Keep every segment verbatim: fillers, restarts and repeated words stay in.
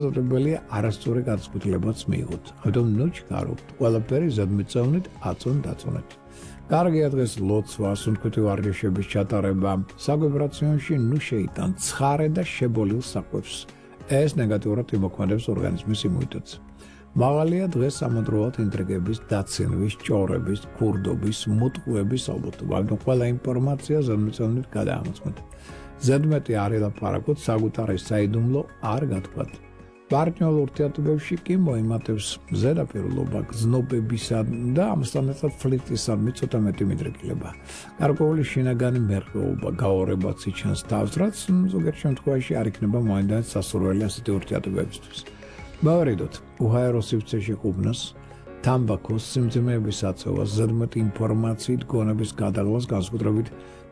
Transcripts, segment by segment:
Zotebeli arastori გადაწყვეტილებაც მიიღოთ. ამიტომ ნუ ჩქარობთ. ყველაფერი ზედმიწევნით აწონ დაწონეთ. კარგია დღეს ლოცვა, სუნთქვითი ვარჯიშების ჩატარება. საგვიბრაციონში ნუ შეიტან ცხარე და შებოლილ საკვებს. ეს ნეგატიურად იმოქმედებს ორგანიზმის იმუნიტეტს. მაღალია დღეს სამუდროოდ ინტრიგების, დაცინვის, ჭორების, ქურდობის, მუტყუების ალბათობა. ამიტომ ყველა ინფორმაცია ზედმიწევნით გადაამოწმოთ. ზედმეტი არ ელაპარაკოთ, საკუთარი საიდუმლო არ გათქვათ. პარტნიორულ ურთიერთობებში კი მოიმატებს ზედაპირულობა, გზნობებისა და ამასთან ერთად ფლირტისადმი ცოტა მეტი მიდრეკილება. გარკვეული შინაგანი მერყეობა, გაორებაც იჩენს თავს, რაც ზოგიერთ შემთხვევაში არ იქნება მოედანად სასურველი ასეთი ურთიერთობებისთვის. მოვერიდოთ უჰაერო სივრცეში ყუბნას, თამბაქოს, სიმძიმეების აწევას, ზედმეტი ინფორმაციით გონების გადაღლას განსაკუთრებით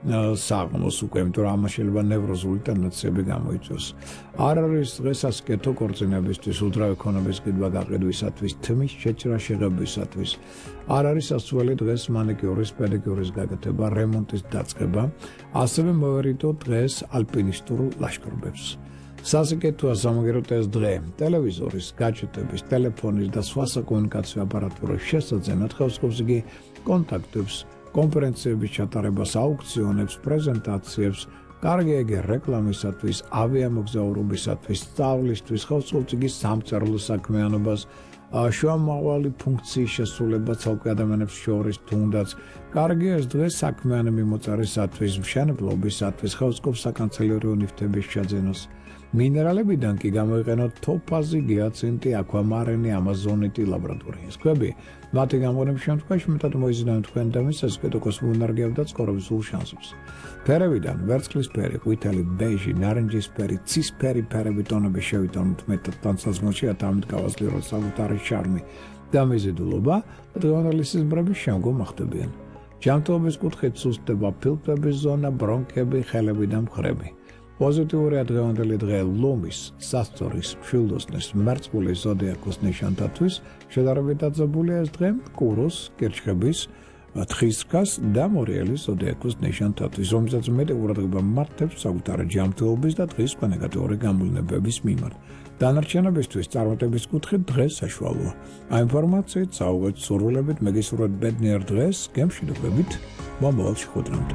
საღმოს უკვე, იმიტომ რომ ამას შეიძლება ნევროზული ტენდენციები გამოიწვიოს. არ არის დღეს ასკეთო ქორწინებისთვის, უძრავი ქონების ყიდვა გაყიდვისათვის, თმის შეჭრა შეღებისათვის. არ არის ასუელი დღეს მანიკიურის, პედიკიურის გაკეთება, რემონტის დაწყება. ასევე მოვერიდოთ დღეს ალპინისტურ ლაშქრობებს. სასიკეთოა სამაგეროთ ეს დღე ტელევიზორის, გაჯეტების, ტელეფონის და სხვა საკომუნიკაციო აპარატურის შესაძენად ხელსაყრელს იგი კონტაქტებს, კონფერენციების ჩატარებას, აუქციონებს, პრეზენტაციებს, კარგი ეგ რეკლამისათვის, ავიამოგზაურობისათვის, სწავლისთვის, ხელსაყრელს იგი სამწერლო საქმიანობას, შუამავალი ფუნქციის შესრულება ცალკე ადამიანებს შორის თუნდაც. კარგია ეს დღე საქმიანი მიმოწერისათვის, მშენებლობისათვის, ხელსაყრელს საკანცელერიო ნივთების შეძენას. მინერალებიდან კი გამოიყენოთ თოფაზი, გიაცინტი, აკვამარინი, ამაზონიტი, ლაბორატორიის ქვები. მათი გამოყენების შემთხვევაში მეტად მოიზიდავენ თქვენ და მის სასკეთო კოსმოენერგიას და ცხოვრების სულ შანსებს. ფერებიდან ვერცხლისფერი, ყვითელი, ბეჟი, ნარინჯისფერი, ცისფერი ფერები ტონები შევიტანოთ მეტად თანხმობაშია და ამით გავაზლიოთ საკუთარი შარმი და მიზიდულობა და დღევანდელი სიზმრების შემდგომ ახდებიან. ჯანმრთელობის კუთხით სუსტდება ფილტვების ზონა, ბრონქები, ხელები და მხრები. Pozitīvajā დღევანდელი დღე ლომის, სასწორის, მშვილდოსნის, მერწყულის ზოდიაქოს ნიშანთათვის შედარებით დაძაბულია ეს დღე კუროს, კირჩხების, თხისქას და მორიელის ზოდიაქოს ნიშანთათვის, რომელსაც მეტი ყურადღება მართებს საკუთარი ჯანმრთელობის და დღის სხვა ნეგატიური გამოვლენების მიმართ. დანარჩენებისთვის წარმატების კუთხით დღე საშუალოა. Ამ ინფორმაციით, საუბრით, სურვილებით, მეგისურვებთ ბედნიერ დღეს, გემშვიდობებით, მომავალ შეხვედრამდე.